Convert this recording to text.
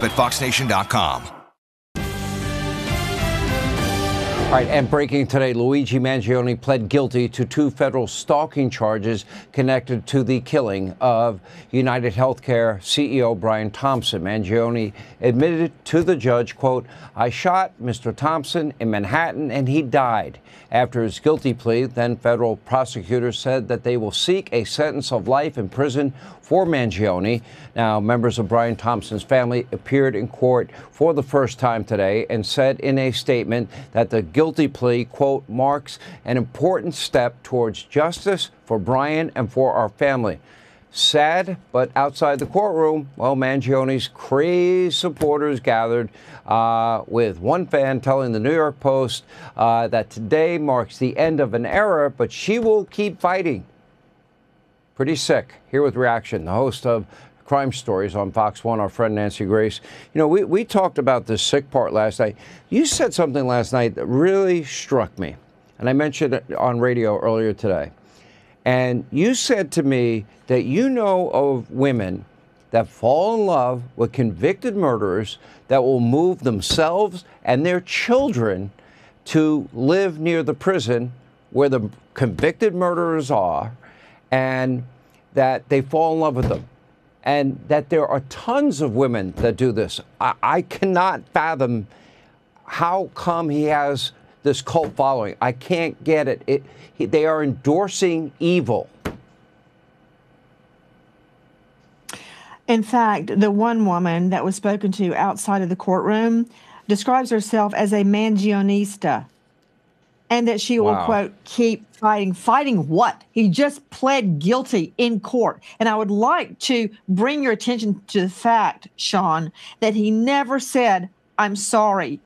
at foxnation.com. All right, and breaking today, Luigi Mangione pled guilty to 2 federal stalking charges connected to the killing of United Healthcare CEO Brian Thompson. Mangione admitted to the judge, quote, "I shot Mr. Thompson in Manhattan and he died." After his guilty plea, then federal prosecutors said that they will seek a sentence of life in prison for Mangione. Now, members of Brian Thompson's family appeared in court for the first time today and said in a statement that the guilty plea, quote, marks an important step towards justice for Brian and for our family. Sad, but outside the courtroom, well, Mangione's crazed supporters gathered with one fan telling the New York Post that today marks the end of an era, but she will keep fighting. Pretty sick. Here with reaction, the host of Crime Stories on Fox 1, our friend Nancy Grace. You know, we talked about this sick part last night. You said something last night that really struck me, and I mentioned it on radio earlier today. And you said to me that you know of women that fall in love with convicted murderers that will move themselves and their children to live near the prison where the convicted murderers are, and that they fall in love with them. And that there are tons of women that do this. I cannot fathom how come he has this cult following. I can't get it. They are endorsing evil. In fact, the one woman that was spoken to outside of the courtroom describes herself as a Mangionista, and that she will, quote, keep fighting. Fighting what? He just pled guilty in court. And I would like to bring your attention to the fact, Sean, that he never said, "I'm sorry."